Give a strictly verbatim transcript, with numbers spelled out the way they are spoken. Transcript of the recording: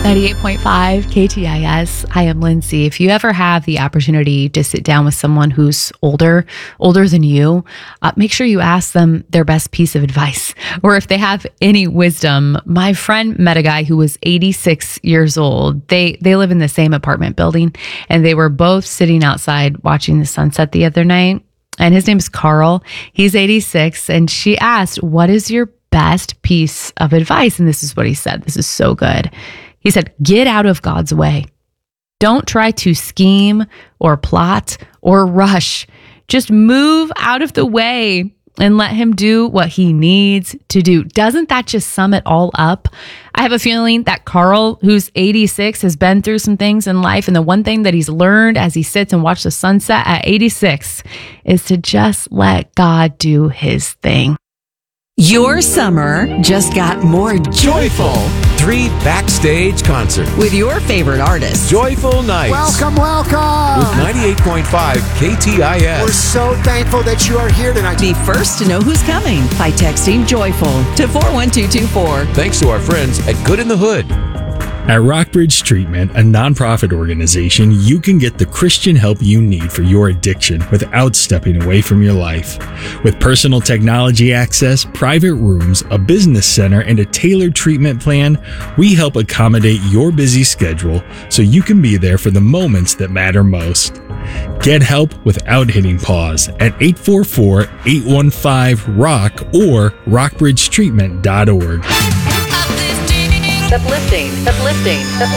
ninety-eight point five K T I S. I am Lindsay. If you ever have the opportunity to sit down with someone who's older, older than you, uh, make sure you ask them their best piece of advice, or if they have any wisdom. My friend met a guy who was eighty-six years old. They they live in the same apartment building, and they were both sitting outside watching the sunset the other night. And his name is Carl. He's eighty-six, and she asked, "What is your best piece of advice?" And this is what he said. This is so good. He said, "Get out of God's way. Don't try to scheme or plot or rush. Just move out of the way and let him do what he needs to do." Doesn't that just sum it all up? I have a feeling that Carl, who's eighty-six, has been through some things in life. And the one thing that he's learned as he sits and watches the sunset at eighty-six is to just let God do his thing. Your summer just got more joyful. Three backstage concerts with your favorite artists. Joyful Nights. Welcome, welcome. With ninety-eight point five K T I S. We're so thankful that you are here tonight. Be first to know who's coming by texting Joyful to four one two two four. Thanks to our friends at Good in the Hood. At Rockbridge Treatment, a nonprofit organization, you can get the Christian help you need for your addiction without stepping away from your life. With personal technology access, private rooms, a business center, and a tailored treatment plan, we help accommodate your busy schedule so you can be there for the moments that matter most. Get help without hitting pause at eight four four, eight one five, ROCK or rockbridge treatment dot org. Uplifting, uplifting, uplifting.